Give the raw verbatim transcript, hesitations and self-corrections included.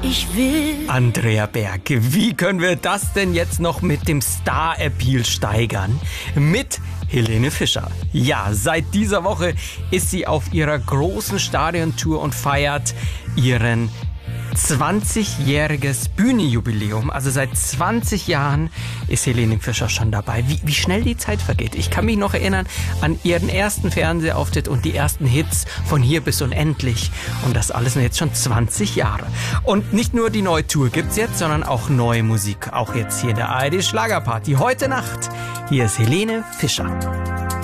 ich will. Andrea Berg, wie können wir das denn jetzt noch mit dem Star-Appeal steigern? Mit Helene Fischer. Ja, seit dieser Woche ist sie auf ihrer großen Stadiontour und feiert ihren zwanzigjähriges Bühnenjubiläum. Also seit zwanzig Jahren ist Helene Fischer schon dabei. Wie, wie schnell die Zeit vergeht. Ich kann mich noch erinnern an ihren ersten Fernsehauftritt und die ersten Hits von Hier bis Unendlich. Und das alles sind jetzt schon zwanzig Jahre. Und nicht nur die neue Tour gibt's jetzt, sondern auch neue Musik. Auch jetzt hier in der A R D Schlagerparty. Heute Nacht. Hier ist Helene Fischer.